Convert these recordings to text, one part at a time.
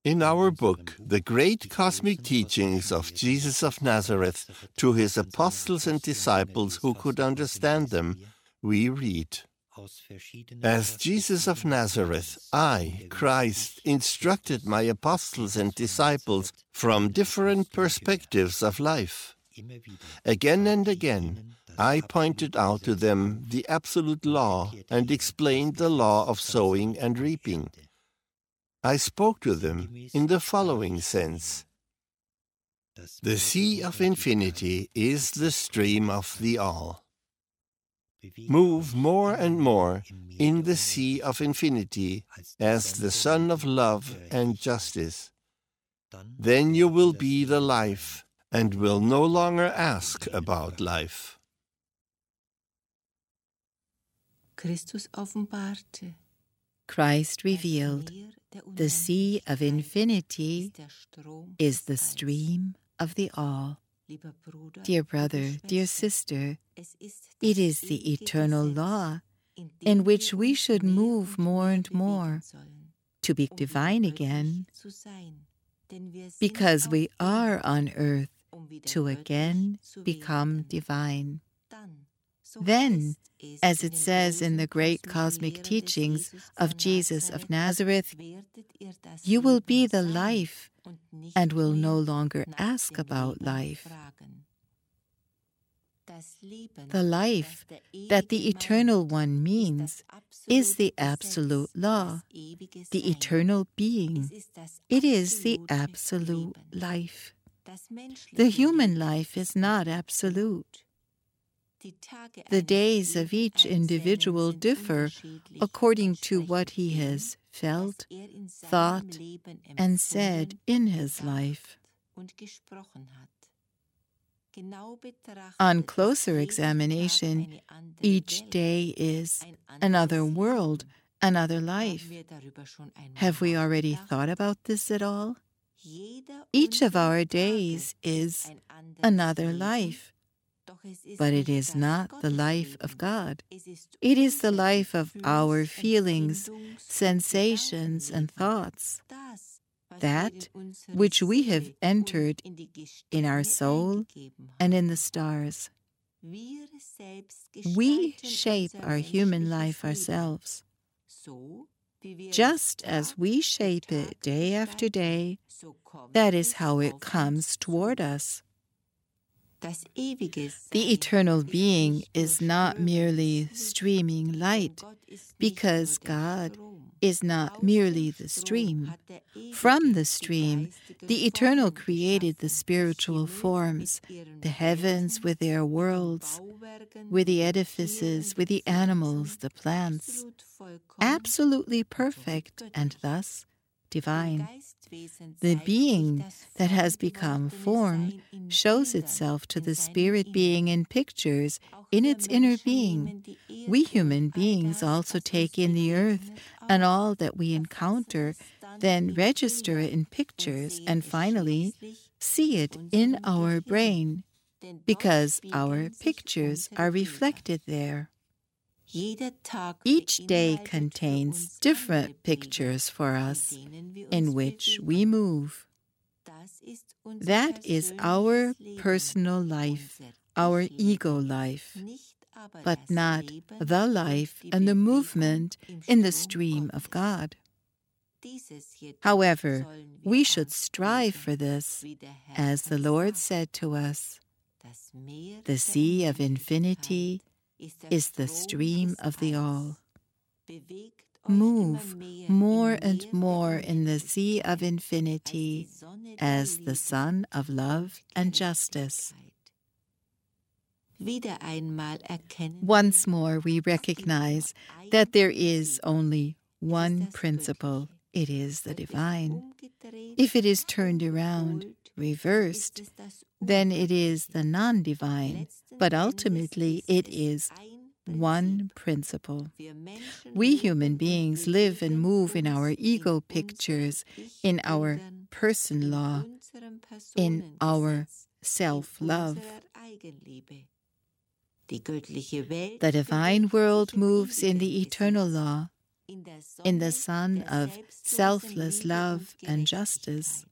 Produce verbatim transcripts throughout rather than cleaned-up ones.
In our book, The Great Cosmic Teachings of Jesus of Nazareth to His Apostles and Disciples Who Could Understand Them, we read, As Jesus of Nazareth, I, Christ, instructed my apostles and disciples from different perspectives of life. Again and again, I pointed out to them the absolute law and explained the law of sowing and reaping. I spoke to them in the following sense. The sea of infinity is the stream of the all. Move more and more in the sea of infinity as the Son of love and justice. Then you will be the life and will no longer ask about life. Christus offenbarte. Christ revealed, the sea of infinity is the stream of the all. Dear brother, dear sister, it is the eternal law in which we should move more and more to be divine again, because we are on earth to again become divine. Then, as it says in the great cosmic teachings of Jesus of Nazareth, you will be the life and will no longer ask about life. The life that the Eternal One means is the absolute law, the eternal being. It is the absolute life. The human life is not absolute. The days of each individual differ according to what he has felt, thought, and said in his life. On closer examination, each day is another world, another life. Have we already thought about this at all? Each of our days is another life. But it is not the life of God. It is the life of our feelings, sensations, and thoughts. That which we have entered in our soul and in the stars. We shape our human life ourselves. Just as we shape it day after day, that is how it comes toward us. The eternal being is not merely streaming light, because God is not merely the stream. From the stream, the Eternal created the spiritual forms, the heavens with their worlds, with the edifices, with the animals, the plants, absolutely perfect and thus divine. The being that has become form shows itself to the spirit being in pictures in its inner being. We human beings also take in the earth and all that we encounter, then register it in pictures, and finally see it in our brain, because our pictures are reflected there. Each day contains different pictures for us in which we move. That is our personal life, our ego life, but not the life and the movement in the stream of God. However, we should strive for this, as the Lord said to us, the sea of infinity is the stream of the all. Move more and more in the sea of infinity as the Son of love and justice. Once more we recognize that there is only one principle. It is the divine. If it is turned around, reversed, then it is the non-divine, but ultimately it is one principle. We human beings live and move in our ego pictures, in our person law, in our self-love. The divine world moves in the eternal law, in the sun of selfless love and justice.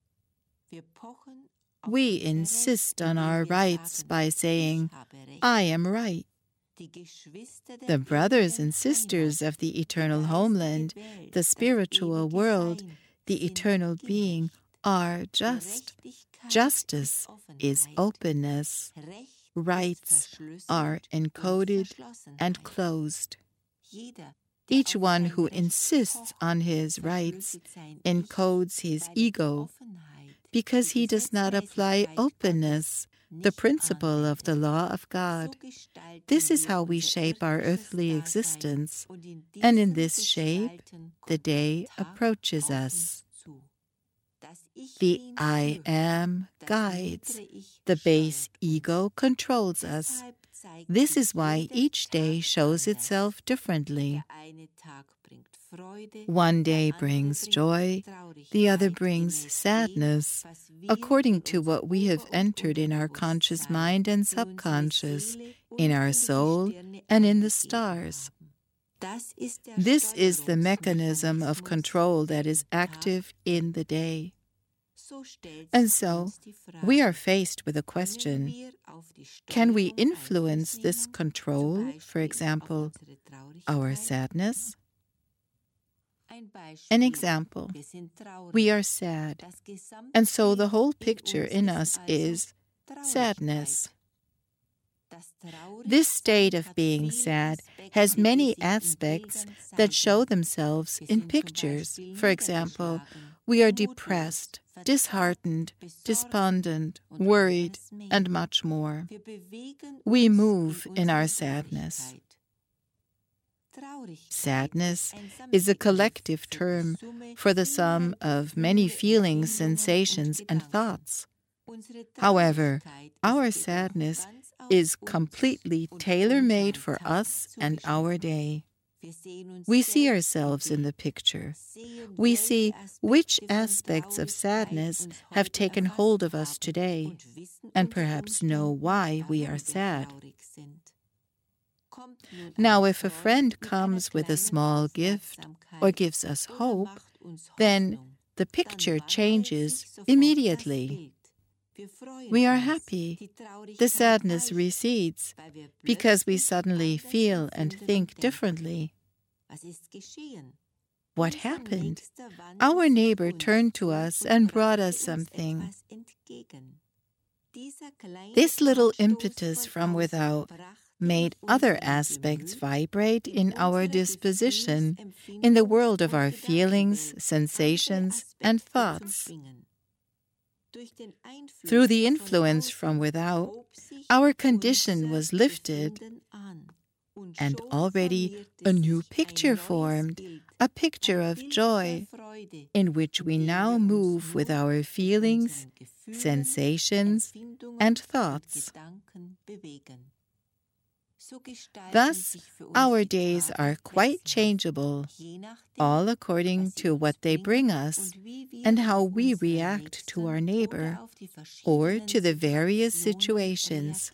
We insist on our rights by saying, I am right. The brothers and sisters of the eternal homeland, the spiritual world, the eternal being, are just. Justice is openness. Rights are encoded and closed. Each one who insists on his rights encodes his ego because he does not apply openness, the principle of the law of God. This is how we shape our earthly existence, and in this shape, the day approaches us. The I am guides. The base ego controls us. This is why each day shows itself differently. One day brings joy, the other brings sadness, according to what we have entered in our conscious mind and subconscious, in our soul, and in the stars. This is the mechanism of control that is active in the day. And so, we are faced with a question: can we influence this control, for example, our sadness? An example: we are sad, and so the whole picture in us is sadness. This state of being sad has many aspects that show themselves in pictures. For example, we are depressed, disheartened, despondent, worried, and much more. We move in our sadness. Sadness is a collective term for the sum of many feelings, sensations, and thoughts. However, our sadness is completely tailor-made for us and our day. We see ourselves in the picture. We see which aspects of sadness have taken hold of us today, and perhaps know why we are sad. Now, if a friend comes with a small gift or gives us hope, then the picture changes immediately. We are happy. The sadness recedes because we suddenly feel and think differently. What happened? Our neighbor turned to us and brought us something. This little impetus from without made other aspects vibrate in our disposition, in the world of our feelings, sensations, and thoughts. Through the influence from without, our condition was lifted, and already a new picture formed, a picture of joy, in which we now move with our feelings, sensations, and thoughts. Thus, our days are quite changeable, all according to what they bring us and how we react to our neighbor or to the various situations.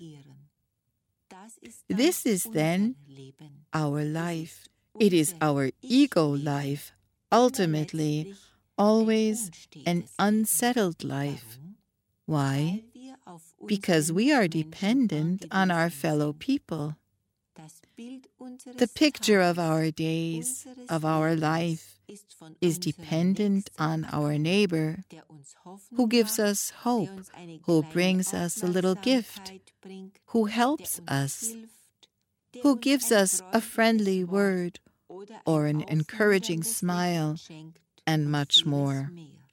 This is then our life. It is our ego life, ultimately, always an unsettled life. Why? Because we are dependent on our fellow people. The picture of our days, of our life, is dependent on our neighbor, who gives us hope, who brings us a little gift, who helps us, who gives us a friendly word or an encouraging smile, and much more.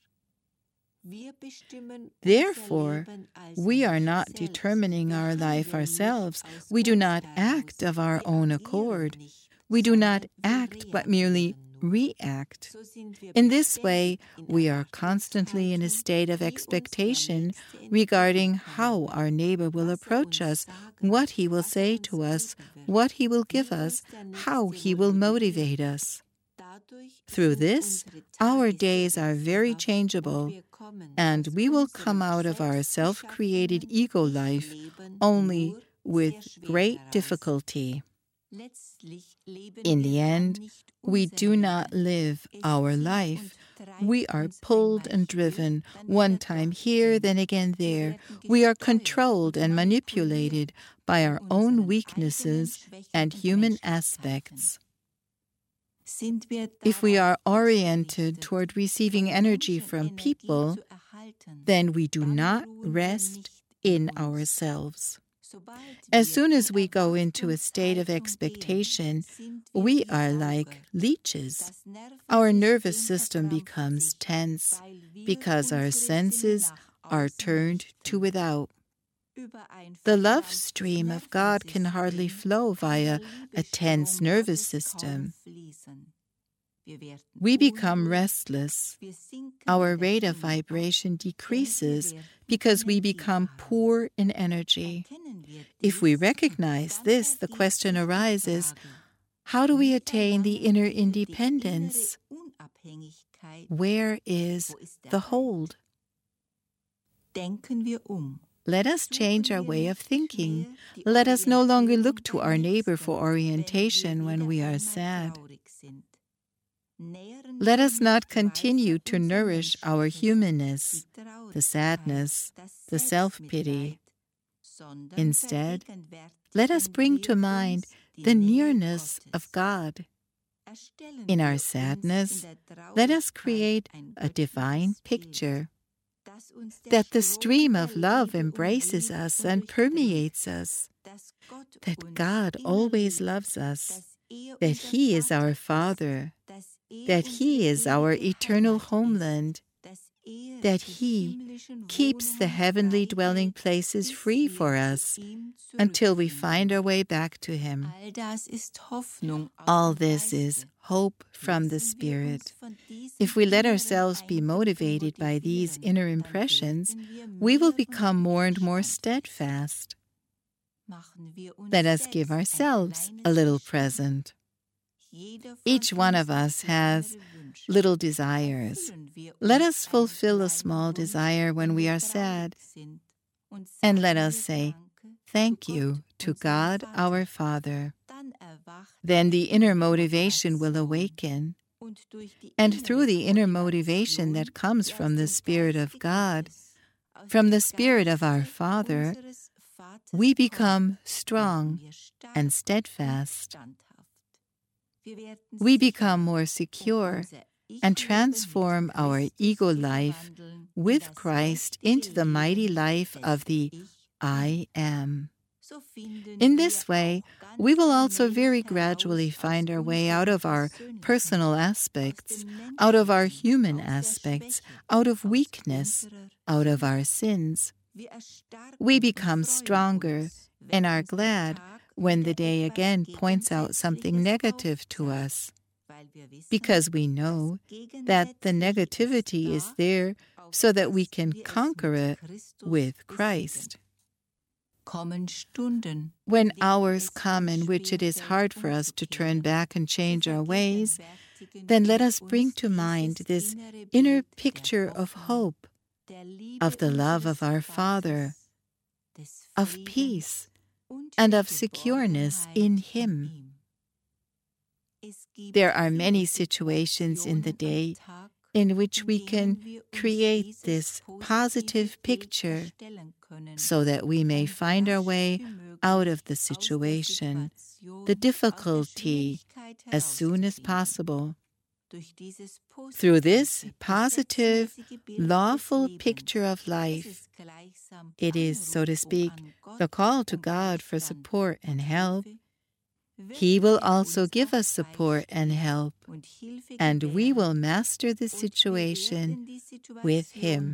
Therefore, we are not determining our life ourselves. We do not act of our own accord. We do not act, but merely react. In this way, we are constantly in a state of expectation regarding how our neighbor will approach us, what he will say to us, what he will give us, how he will motivate us. Through this, our days are very changeable, and we will come out of our self-created ego life only with great difficulty. In the end, we do not live our life. We are pulled and driven, one time here, then again there. We are controlled and manipulated by our own weaknesses and human aspects. If we are oriented toward receiving energy from people, then we do not rest in ourselves. As soon as we go into a state of expectation, we are like leeches. Our nervous system becomes tense because our senses are turned to without. The love stream of God can hardly flow via a tense nervous system. We become restless. Our rate of vibration decreases because we become poor in energy. If we recognize this, the question arises, how do we attain the inner independence? Where is the hold? Let us change our way of thinking. Let us no longer look to our neighbor for orientation when we are sad. Let us not continue to nourish our humanness, the sadness, the self-pity. Instead, let us bring to mind the nearness of God. In our sadness, let us create a divine picture, that the stream of love embraces us and permeates us, that God always loves us, that He is our Father, that He is our eternal homeland, that He keeps the heavenly dwelling places free for us until we find our way back to Him. All this is hope from the Spirit. If we let ourselves be motivated by these inner impressions, we will become more and more steadfast. Let us give ourselves a little present. Each one of us has little desires. Let us fulfill a small desire when we are sad, and let us say thank you to God our Father. Then the inner motivation will awaken, and through the inner motivation that comes from the Spirit of God, from the Spirit of our Father, we become strong and steadfast. We become more secure and transform our ego life with Christ into the mighty life of the I Am. In this way, we will also very gradually find our way out of our personal aspects, out of our human aspects, out of weakness, out of our sins. We become stronger and are glad when the day again points out something negative to us, because we know that the negativity is there so that we can conquer it with Christ. When hours come in which it is hard for us to turn back and change our ways, then let us bring to mind this inner picture of hope, of the love of our Father, of peace, and of secureness in Him. There are many situations in the day in which we can create this positive picture so that we may find our way out of the situation, the difficulty, as soon as possible. Through this positive, lawful picture of life, it is, so to speak, the call to God for support and help. He will also give us support and help, and we will master the situation with Him.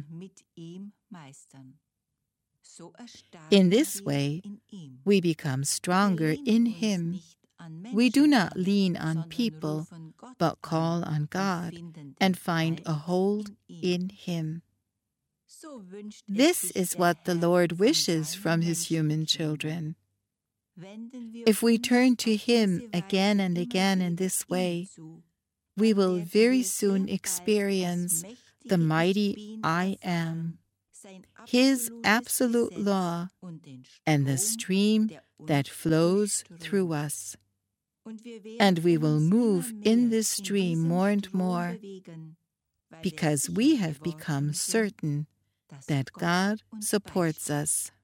In this way, we become stronger in Him. We do not lean on people, but call on God and find a hold in Him. This is what the Lord wishes from His human children. If we turn to Him again and again in this way, we will very soon experience the mighty I Am, His absolute law, and the stream that flows through us. And we will move in this stream more and more because we have become certain that God supports us.